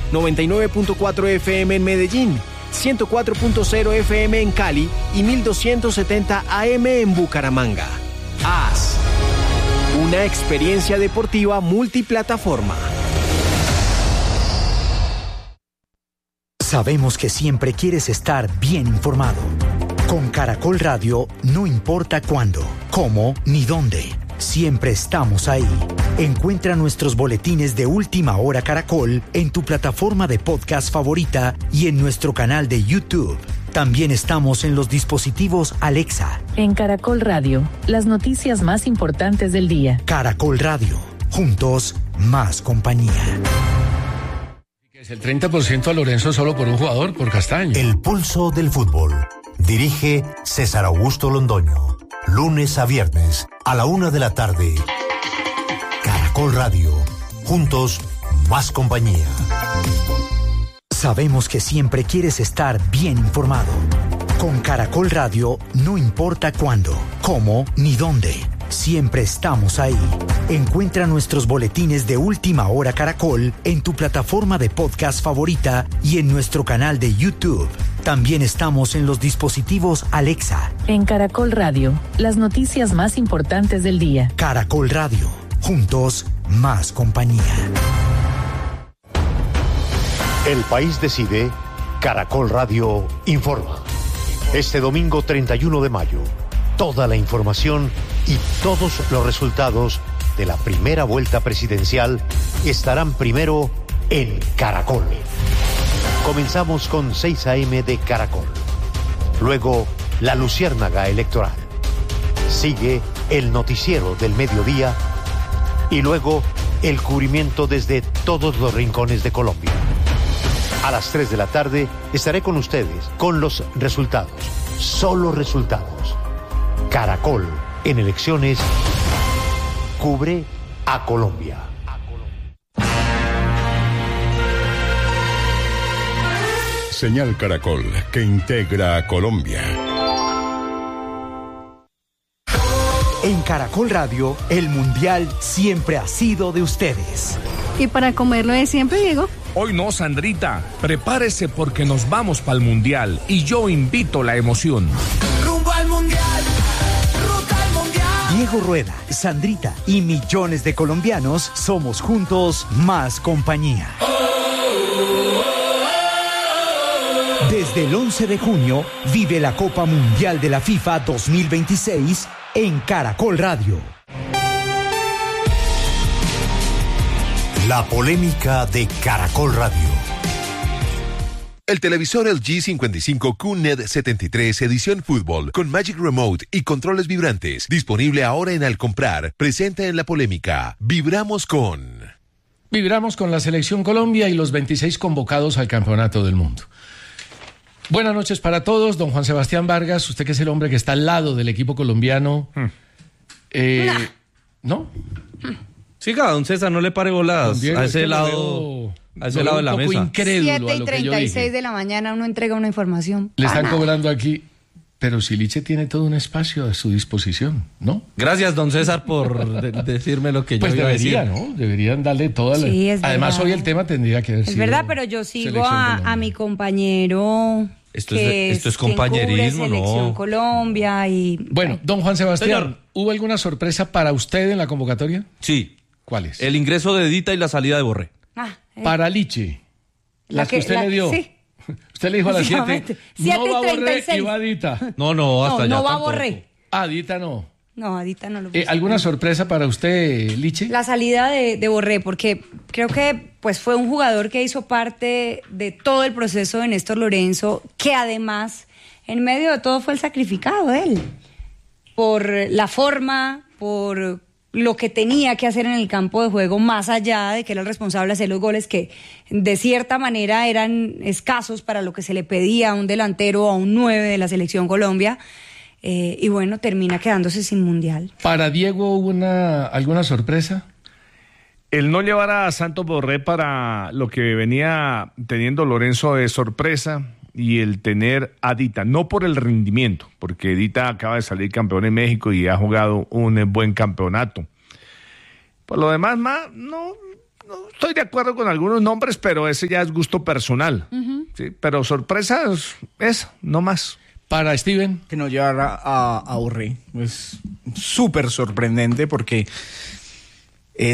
99.4 FM en Medellín, 104.0 FM en Cali y 1270 AM en Bucaramanga. AS, una experiencia deportiva multiplataforma. Sabemos que siempre quieres estar bien informado. Con Caracol Radio, no importa cuándo, cómo ni dónde. Siempre estamos ahí. Encuentra nuestros boletines de Última Hora Caracol en tu plataforma de podcast favorita y en nuestro canal de YouTube. También estamos en los dispositivos Alexa. En Caracol Radio, las noticias más importantes del día. Caracol Radio, juntos, más compañía. Es el 30% a Lorenzo solo por un jugador, por Castaño. El pulso del fútbol. Dirige César Augusto Londoño. Lunes a viernes a la 1:00 p.m. Caracol Radio. Juntos, más compañía. Sabemos que siempre quieres estar bien informado. Con Caracol Radio, no importa cuándo, cómo ni dónde. Siempre estamos ahí. Encuentra nuestros boletines de Última Hora Caracol en tu plataforma de podcast favorita y en nuestro canal de YouTube. También estamos en los dispositivos Alexa. En Caracol Radio, las noticias más importantes del día. Caracol Radio, juntos, más compañía. El país decide, Caracol Radio informa. Este domingo 31 de mayo, toda la información y todos los resultados de la primera vuelta presidencial estarán primero en Caracol. Comenzamos con 6 a.m. de Caracol. Luego, la Luciérnaga Electoral. Sigue el noticiero del mediodía y luego el cubrimiento desde todos los rincones de Colombia. A las 3 de la tarde estaré con ustedes con los resultados. Solo resultados. Caracol, en elecciones, cubre a Colombia. Señal Caracol, que integra a Colombia. En Caracol Radio, el Mundial siempre ha sido de ustedes. ¿Y para comerlo de siempre, Diego? Hoy no, Sandrita. Prepárese porque nos vamos para el Mundial y yo invito la emoción. Rumbo al Mundial, ruta al Mundial. Diego Rueda, Sandrita y millones de colombianos somos juntos más compañía. Desde el 11 de junio, vive la Copa Mundial de la FIFA 2026 en Caracol Radio. La polémica de Caracol Radio. El televisor LG 55 QNED 73 edición fútbol con Magic Remote y controles vibrantes, disponible ahora en Al Comprar, presenta en la polémica. Vibramos con la Selección Colombia y los 26 convocados al Campeonato del Mundo. Buenas noches para todos, don Juan Sebastián Vargas, usted que es el hombre que está al lado del equipo colombiano. ¿No? Siga, don César, no le pare boladas a ese lado de la mesa. 7:36 de la mañana uno entrega una información. Le están cobrando aquí, pero Siliche tiene todo un espacio a su disposición, ¿no? Gracias, don César, por decirme lo que yo iba a decir. Pues debería, ¿no? Deberían darle toda la... Sí, es Además, verdad. hoy el tema tendría que haber sido... Es verdad, pero yo sigo a mi compañero... Esto es compañerismo, ¿no? Selección Colombia y... Bueno, don Juan Sebastián, señor, ¿hubo alguna sorpresa para usted en la convocatoria? Sí. ¿Cuál es? El ingreso de Dita y la salida de Borré. Para Liche. Las que usted le dio. Sí. Usted le dijo a las 7. No va Borré y va Dita. No, hasta allá no va tampoco. Borré. Dita no. No, Adita no lo puse. ¿Alguna sorpresa para usted, Liche? La salida de Borré, porque creo que pues fue un jugador que hizo parte de todo el proceso de Néstor Lorenzo, que además, en medio de todo, fue el sacrificado él. Por la forma, por lo que tenía que hacer en el campo de juego, más allá de que era el responsable de hacer los goles que de cierta manera eran escasos para lo que se le pedía a un delantero o a un 9 de la Selección Colombia. Y bueno, termina quedándose sin mundial. ¿Para Diego hubo alguna sorpresa? El no llevar a Santos Borré para lo que venía teniendo Lorenzo de sorpresa y el tener a Dita, no por el rendimiento, porque Dita acaba de salir campeón en México y ha jugado un buen campeonato. Por lo demás, no no estoy de acuerdo con algunos nombres, pero ese ya es gusto personal. Sí, pero sorpresas, esa, no más. Para Steven. Que no llevara a Borré. Es súper sorprendente porque ha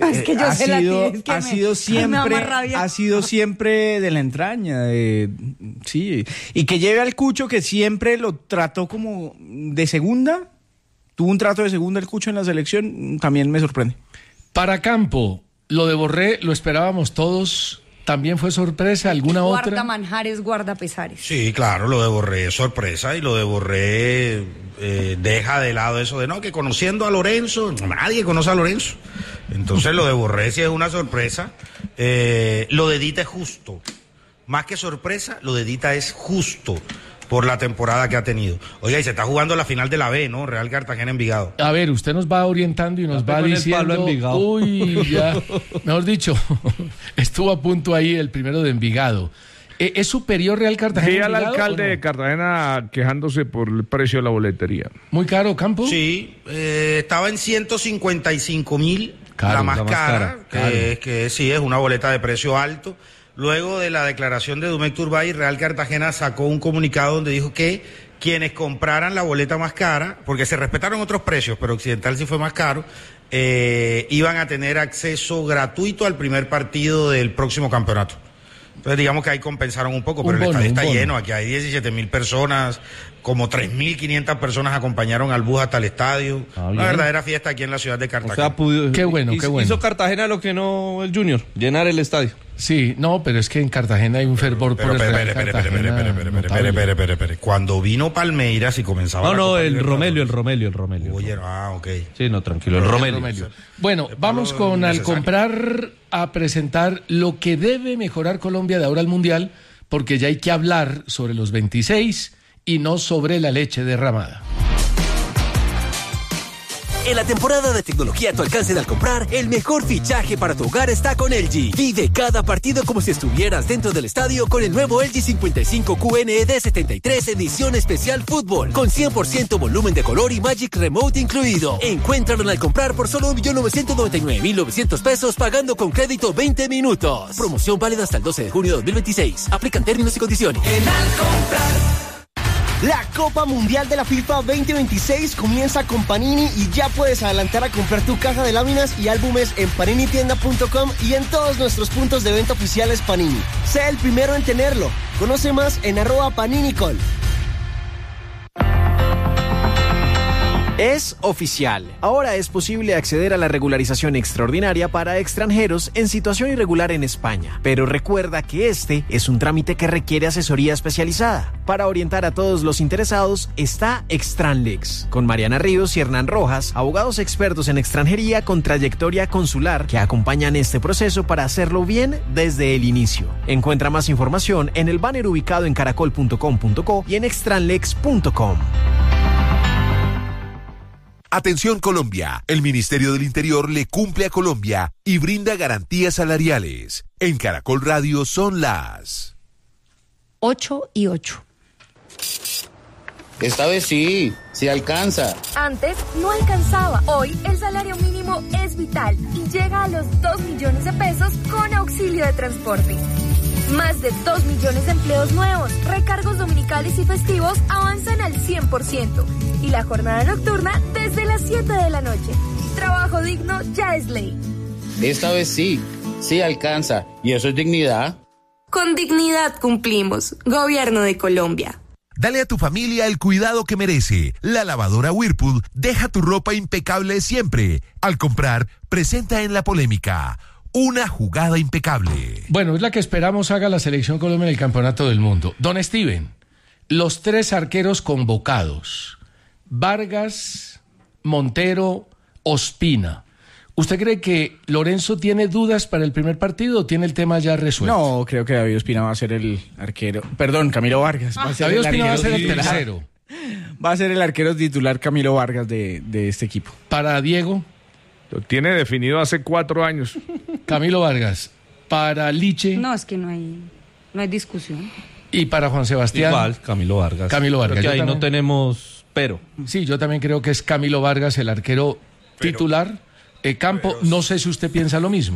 sido siempre de la entraña. Sí. Y que lleve al Cucho, que siempre lo trató como de segunda. Tuvo un trato de segunda el Cucho en la selección, también me sorprende. Para Campo, lo de Borré lo esperábamos todos. ¿También fue sorpresa? ¿Alguna otra? Guarda manjares, guarda pesares. Sí, claro, lo de Borré es sorpresa y lo de Borré deja de lado eso de no, que conociendo a Lorenzo, nadie conoce a Lorenzo. Entonces lo de Borré sí es una sorpresa. Lo de Dita es justo. Más que sorpresa, lo de Dita es justo por la temporada que ha tenido. Oiga, y se está jugando la final de la B, ¿no? Real Cartagena-Envigado. A ver, usted nos va orientando y nos va diciendo... Uy, ya, mejor dicho, estuvo a punto ahí el primero de Envigado. ¿Es superior Real Cartagena? Sí, al alcalde de Cartagena quejándose por el precio de la boletería. ¿Muy caro, Campo? Sí, estaba en 155.000, la más cara. Que sí, es una boleta de precio alto. Luego de la declaración de Domecq Turbay, Real Cartagena sacó un comunicado donde dijo que quienes compraran la boleta más cara, porque se respetaron otros precios, pero Occidental sí fue más caro, iban a tener acceso gratuito al primer partido del próximo campeonato. Entonces digamos que ahí compensaron un poco, pero el estadio está lleno, aquí hay 17.000 personas, como 3.500 personas acompañaron al bus hasta el estadio. Una verdadera fiesta aquí en la ciudad de Cartagena. O sea, qué bueno. Hizo Cartagena lo que no el Junior, llenar el estadio. Sí, no, pero es que en Cartagena hay un fervor por el Real Cartagena. Espere. Cuando vino Palmeiras y comenzaba... No, el Romelio. Oye, ok. Sí, no, tranquilo, el Romelio. Bueno, vamos con al comprar a presentar lo que debe mejorar Colombia de ahora al Mundial, porque ya hay que hablar sobre los 26 y no sobre la leche derramada. En la temporada de tecnología a tu alcance al comprar, el mejor fichaje para tu hogar está con LG. Vive cada partido como si estuvieras dentro del estadio con el nuevo LG 55 QNED 73 edición especial fútbol, con 100% volumen de color y Magic Remote incluido. Encuéntralo al comprar por solo 1.999.900 pesos pagando con crédito 20 minutos. Promoción válida hasta el 12 de junio de 2026. Aplican términos y condiciones. En Al Comprar. La Copa Mundial de la FIFA 2026 comienza con Panini y ya puedes adelantar a comprar tu caja de láminas y álbumes en paninitienda.com y en todos nuestros puntos de venta oficiales Panini. Sé el primero en tenerlo. Conoce más en @PaniniCol. Es oficial. Ahora es posible acceder a la regularización extraordinaria para extranjeros en situación irregular en España. Pero recuerda que este es un trámite que requiere asesoría especializada. Para orientar a todos los interesados está Extranlex, con Mariana Ríos y Hernán Rojas, abogados expertos en extranjería con trayectoria consular que acompañan este proceso para hacerlo bien desde el inicio. Encuentra más información en el banner ubicado en caracol.com.co y en extranlex.com. Atención Colombia, el Ministerio del Interior le cumple a Colombia y brinda garantías salariales. En Caracol Radio son las 8:08. Esta vez sí alcanza. Antes no alcanzaba. Hoy el salario mínimo es vital y llega a los 2 millones de pesos con auxilio de transporte. Más de 2 millones de empleos nuevos, recargos dominicales y festivos avanzan al 100% y la jornada nocturna desde las 7 de la noche. Trabajo digno ya es ley. Esta vez sí alcanza. ¿Y eso es dignidad? Con dignidad cumplimos. Gobierno de Colombia. Dale a tu familia el cuidado que merece. La lavadora Whirlpool deja tu ropa impecable siempre. Al comprar, presenta en la polémica una jugada impecable. Bueno, es la que esperamos haga la selección Colombia en el Campeonato del Mundo. Don Steven, los 3 arqueros convocados, Vargas, Montero, Ospina. ¿Usted cree que Lorenzo tiene dudas para el primer partido o tiene el tema ya resuelto? No, creo que David Ospina va a ser el arquero. Perdón, Camilo Vargas. David Ospina va a ser el tercero. Va a ser el arquero titular Camilo Vargas de este equipo. Para Diego. Lo tiene definido hace 4 años. Camilo Vargas. Para Liche. No, es que no hay discusión. Y para Juan Sebastián. Igual, Camilo Vargas. Camilo Vargas. Creo que ahí no tenemos pero. Sí, yo también creo que es Camilo Vargas el arquero titular. Campo, no sé si usted piensa lo mismo.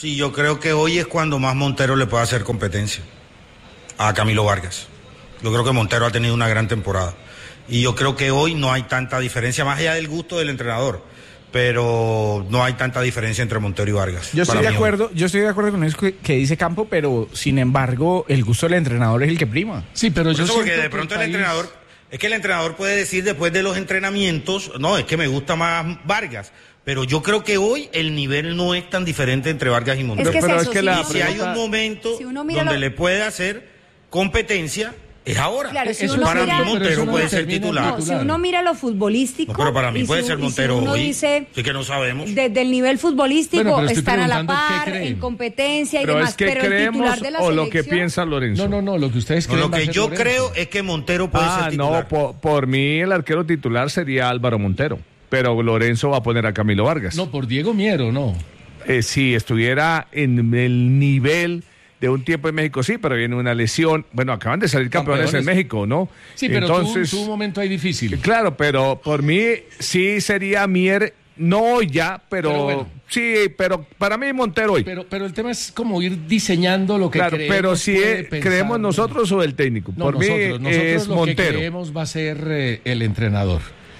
Sí, yo creo que hoy es cuando más Montero le puede hacer competencia a Camilo Vargas. Yo creo que Montero ha tenido una gran temporada. Y yo creo que hoy no hay tanta diferencia, más allá del gusto del entrenador. Pero no hay tanta diferencia entre Montero y Vargas. Yo estoy de acuerdo con eso que dice Campo, pero sin embargo, el gusto del entrenador es el que prima. Sí, pero yo porque de pronto el entrenador, es que el entrenador puede decir después de los entrenamientos, no, es que me gusta más Vargas. Pero yo creo que hoy el nivel no es tan diferente entre Vargas y Montero. Si hay un momento donde le puede hacer competencia, es ahora. Claro, para mí Montero puede ser titular. No, si uno mira lo futbolístico... No, pero para mí puede ser Montero si uno hoy. Dice, sí que no sabemos. Desde el nivel futbolístico están a la par, en competencia y demás. Es que pero creemos el titular de la o lo selección... que piensa Lorenzo. No, lo que ustedes creen. Lo que yo creo es que Montero puede ser titular. No, por mí el arquero titular sería Álvaro Montero. Pero Lorenzo va a poner a Camilo Vargas. No, por Diego Miero, no. Si estuviera en el nivel de un tiempo en México, sí, pero viene una lesión. Bueno, acaban de salir campeones en México, ¿no? Sí, pero entonces, tuvo un momento ahí difícil. Claro, pero por mí sí sería Mier, no ya, pero bueno. Sí, pero para mí Montero hoy. Pero el tema es como ir diseñando lo que creemos. Pero si creemos nosotros o el técnico. No, por nosotros mí es lo Montero. Que creemos va a ser el entrenador.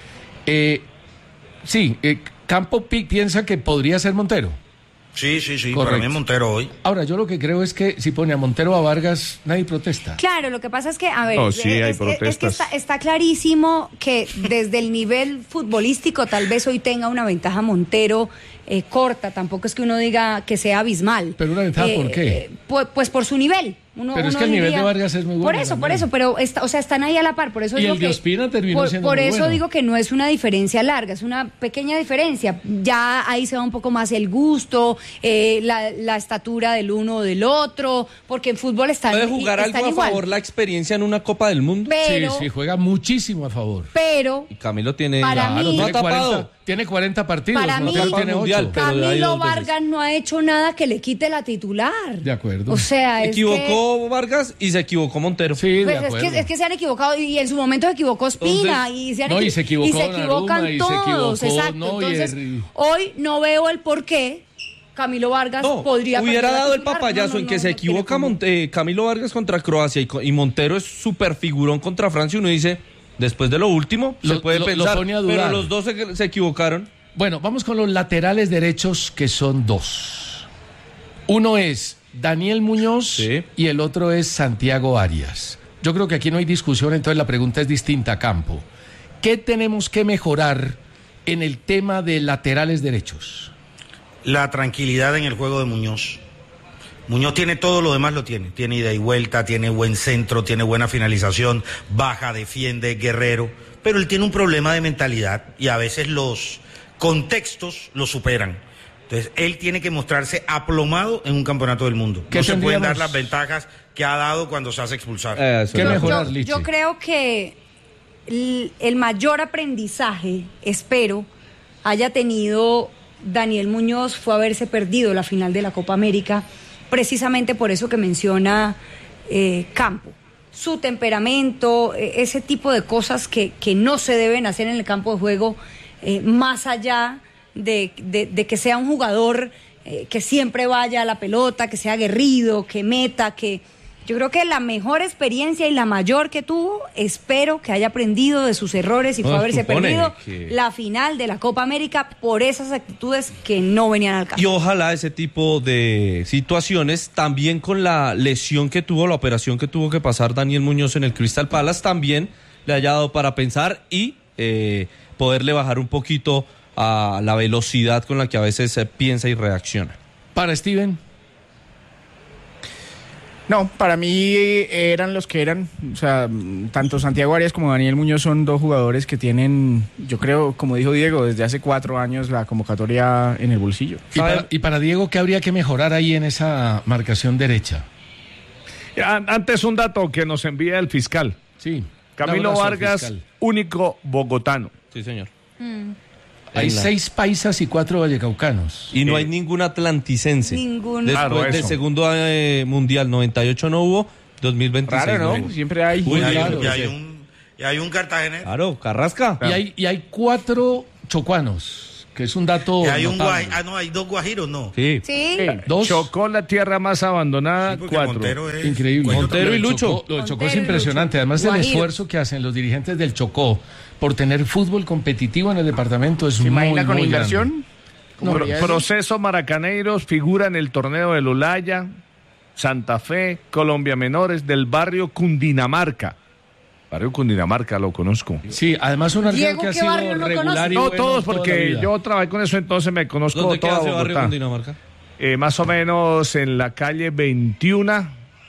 Sí, Campo piensa que podría ser Montero. Sí, Correcto. Para mí es Montero hoy. Ahora, yo lo que creo es que si pone a Montero o a Vargas, nadie protesta. Claro, lo que pasa es que, a ver, sí, hay protestas. Es que está clarísimo que desde el nivel futbolístico tal vez hoy tenga una ventaja Montero corta, tampoco es que uno diga que sea abismal. ¿Pero una ventaja por qué? Pues por su nivel. Pero es que el nivel de Vargas es muy bueno. Por eso, pero están ahí a la par, por eso y digo el de Ospina terminó siendo muy bueno. Por eso digo que no es una diferencia larga, es una pequeña diferencia. Ya ahí se va un poco más el gusto, la estatura del uno o del otro, porque en fútbol están ¿Puede jugar algo a igual. favor la experiencia en una Copa del Mundo? Pero, sí, juega muchísimo a favor. Pero y Camilo tiene... Para mí, no ha tapado. Tiene 40 partidos. Para mí, tiene mundial, Camilo Vargas no ha hecho nada que le quite la titular. De acuerdo. O sea, se equivocó Vargas y se equivocó Montero. Sí, pues de acuerdo. es que se han equivocado y en su momento se equivocó Ospina. Y se equivocan todos. Exacto. Entonces, hoy no veo el por qué Camilo Vargas podría... Hubiera dado el papayazo en que se equivoca Camilo Vargas contra Croacia y Montero es súper figurón contra Francia. Uno dice... Después de lo último, se puede pensar, pero los dos se equivocaron. Bueno, vamos con los laterales derechos, que son dos. Uno es Daniel Muñoz y el otro es Santiago Arias. Yo creo que aquí no hay discusión, entonces la pregunta es distinta, Campo. ¿Qué tenemos que mejorar en el tema de laterales derechos? La tranquilidad en el juego de Muñoz. Muñoz tiene todo, lo demás lo tiene. Tiene ida y vuelta, tiene buen centro, tiene buena finalización, baja, defiende, guerrero. Pero él tiene un problema de mentalidad y a veces los contextos lo superan. Entonces, él tiene que mostrarse aplomado en un campeonato del mundo. No se pueden dar las ventajas que ha dado cuando se hace expulsar. ¿Qué mejorar, Lichi? Yo creo que el mayor aprendizaje, espero, haya tenido Daniel Muñoz fue haberse perdido la final de la Copa América, precisamente por eso que menciona Campo. Su temperamento, ese tipo de cosas que no se deben hacer en el campo de juego, más allá de que sea un jugador que siempre vaya a la pelota, que sea aguerrido, que meta, que... Yo creo que la mejor experiencia y la mayor que tuvo, espero que haya aprendido de sus errores y fue haberse perdido la final de la Copa América por esas actitudes que no venían al caso. Y ojalá ese tipo de situaciones, también con la lesión que tuvo, la operación que tuvo que pasar Daniel Muñoz en el Crystal Palace, también le haya dado para pensar y poderle bajar un poquito a la velocidad con la que a veces piensa y reacciona. Para Steven. No, para mí eran los que eran, o sea, tanto Santiago Arias como Daniel Muñoz son dos jugadores que tienen, yo creo, como dijo Diego, desde hace 4 años la convocatoria en el bolsillo. Y para Diego, ¿qué habría que mejorar ahí en esa marcación derecha? Antes un dato que nos envía el fiscal. Sí. Camilo Vargas, fiscal. Único bogotano. Sí, señor. Hay 6 paisas y 4 vallecaucanos. Y no hay ningún atlanticense. Ninguno. Después del segundo mundial, 98 no hubo, 2026. Claro, ¿no? Siempre hay. Y hay un cartagenero. Claro, Carrasca. Y hay 4 chocuanos. que es un dato. Hay hay 2 guajiros, ¿no? Sí. Dos. Chocó, la tierra más abandonada, 4. Increíble. Montero y Lucho. Lo del Chocó es impresionante. Además del esfuerzo que hacen los dirigentes del Chocó por tener fútbol competitivo en el departamento es muy con muy inversión? Proceso Maracaneiros figura en el torneo del Olaya, Santa Fe, Colombia Menores, del barrio Cundinamarca. Barrio Cundinamarca, lo conozco. Sí, además un arquero que ha sido regular y no bueno todos, toda porque la vida. yo trabajé con eso, entonces me conozco ¿Dónde toda queda ese Bogotá. barrio Cundinamarca? Más o menos en la calle 21,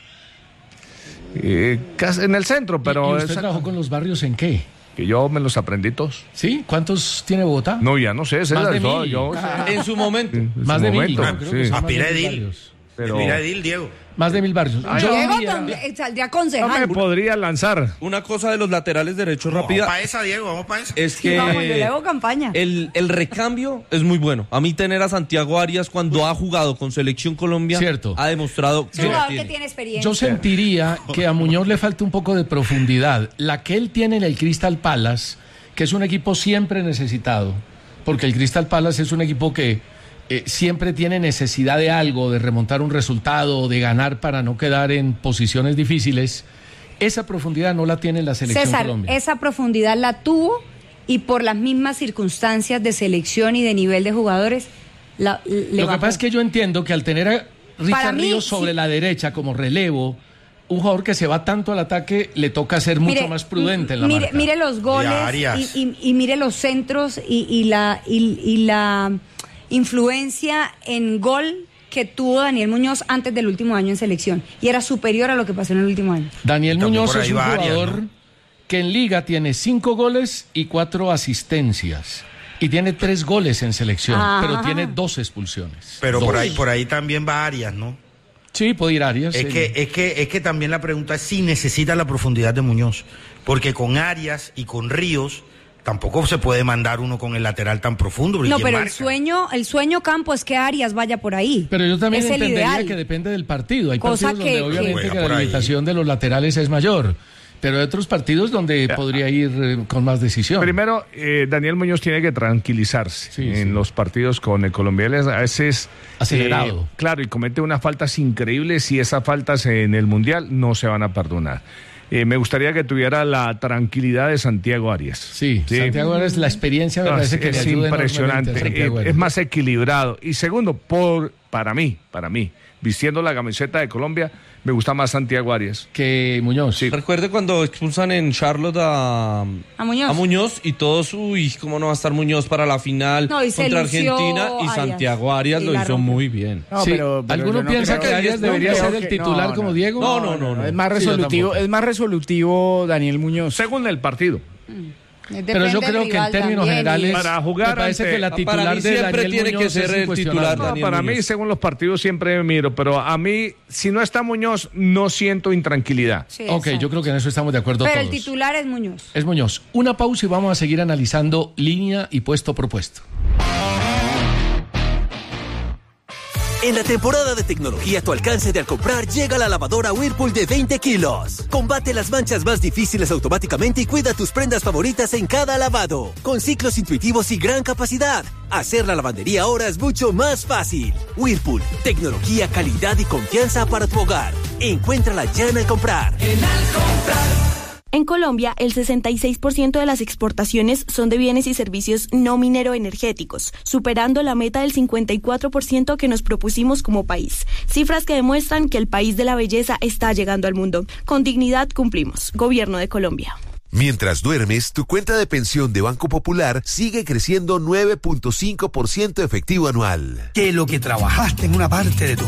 en el centro, pero... ¿Y usted trabajó con los barrios en qué? Que yo me los aprendí todos. ¿Sí? ¿Cuántos tiene Bogotá? No, ya no sé. Más de 1000. En su momento. Más de 1000. Aspira Edil. Pero... Mira Edil, Diego. Más de 1000 barrios. Diego saldría concejal. No me podría lanzar. Una cosa de los laterales derechos rápida. Vamos para esa, Diego, vamos para esa. Es que Vamos, yo le hago campaña. el recambio es muy bueno. A mí tener a Santiago Arias cuando ha jugado con Selección Colombia ha demostrado Es un jugador que tiene experiencia. Yo sentiría que a Muñoz le falta un poco de profundidad. La que él tiene en el Crystal Palace, que es un equipo siempre necesitado, porque el Crystal Palace es un equipo que siempre tiene necesidad de algo, de remontar un resultado, de ganar para no quedar en posiciones difíciles. Esa profundidad no la tiene la Selección César, Colombia. esa profundidad la tuvo y por las mismas circunstancias de selección y de nivel de jugadores le Lo que bajó. pasa es que yo entiendo que al tener a Para Richard mí, Ríos sobre la derecha como relevo, un jugador que se va tanto al ataque le toca ser mucho más prudente en la marca. Mire los goles y mire los centros y la influencia en gol que tuvo Daniel Muñoz antes del último año en selección y era superior a lo que pasó en el último año. Daniel Muñoz es un varias, jugador que en liga tiene 5 goles y 4 asistencias y tiene 3 goles en selección, pero tiene 2 expulsiones. Pero 2. por ahí también va Arias, ¿no? Sí, puede ir Arias. Es que también la pregunta es si necesita la profundidad de Muñoz, porque con Arias y con Ríos tampoco se puede mandar uno con el lateral tan profundo. No, pero el sueño Campo es que Arias vaya por ahí. Pero yo también es entendería que depende del partido. Hay Cosa partidos donde obviamente que la por ahí. limitación de los laterales es mayor, pero hay otros partidos donde podría ir con más decisión. Primero, Daniel Muñoz tiene que tranquilizarse en los partidos con el colombiano. A veces... acelerado. Claro, y comete unas faltas increíbles y esas faltas en el Mundial no se van a perdonar. Me gustaría que tuviera la tranquilidad de Santiago Arias. Sí. Santiago Arias, la experiencia me parece que es le ayuda impresionante. enormemente a Santiago Arias. Es más equilibrado. Y segundo, para mí, vistiendo la camiseta de Colombia, me gusta más Santiago Arias. Que Muñoz. Sí. Recuerde cuando expulsan en Charlotte a Muñoz y todos, cómo no va a estar Muñoz para la final contra Argentina y Arias. Santiago Arias lo hizo muy bien. No, Sí, pero ¿alguno yo piensa que Arias debería ser el titular como Diego? No. Es más resolutivo Daniel Muñoz. Según el partido. Pero yo creo que en términos generales para jugar me parece que la titular para mí de siempre Daniel tiene Muñoz que ser es el incuestionable. titular. Daniel Para Muñoz. mí, según los partidos, siempre miro, pero a mí, si no está Muñoz, no siento intranquilidad. Sí, Ok, exacto. yo creo que en eso estamos de acuerdo Pero todos. el titular es Muñoz. Es Muñoz. Una pausa y vamos a seguir analizando línea y puesto por puesto. En la temporada de tecnología a tu alcance de al comprar llega la lavadora Whirlpool de 20 kilos. Combate las manchas más difíciles automáticamente y cuida tus prendas favoritas en cada lavado. Con ciclos intuitivos y gran capacidad. Hacer la lavandería ahora es mucho más fácil. Whirlpool, tecnología, calidad y confianza para tu hogar. Encuéntrala ya en Al Comprar. En Colombia, el 66% de las exportaciones son de bienes y servicios no mineroenergéticos, superando la meta del 54% que nos propusimos como país. Cifras que demuestran que el país de la belleza está llegando al mundo. Con dignidad cumplimos. Gobierno de Colombia. Mientras duermes, tu cuenta de pensión de Banco Popular sigue creciendo 9.5% efectivo anual. Que lo que trabajaste en una parte de tu